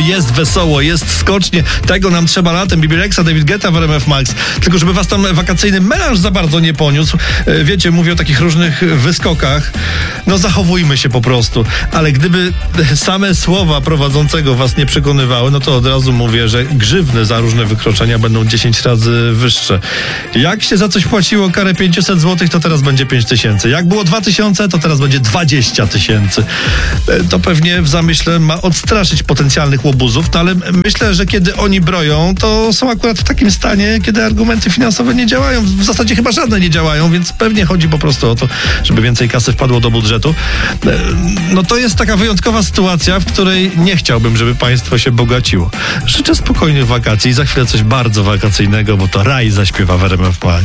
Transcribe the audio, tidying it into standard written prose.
jest wesoło, jest skocznie, tego nam trzeba latem, Bibi Rexha, David Guetta w RMF Max, tylko żeby was tam wakacyjny melanż za bardzo nie poniósł. Wiecie, mówię o takich różnych wyskokach. No zachowujmy się po prostu, ale gdyby same słowa prowadzącego was nie przekonywały, no to od razu mówię, że grzywny za różne wykroczenia będą 10 razy wyższe. Jak się za coś płaciło karę 500 zł, to teraz będzie 5000. Jak było 2000, to teraz będzie 20 000. To pewnie w zamyśle ma odstraszyć potencjalnych łobuzów, no ale myślę, że kiedy oni broją, to są akurat w takim stanie, kiedy argumenty finansowe nie działają. W zasadzie chyba żadne nie działają, więc pewnie chodzi po prostu o to, żeby więcej kasy wpadło do budżetu. No to jest taka wyjątkowa sytuacja, w której nie chciałbym, żeby państwo się bogaciło. Życzę spokojnych wakacji i za chwilę coś bardzo wakacyjnego, bo to Raj zaśpiewa w RMF Max.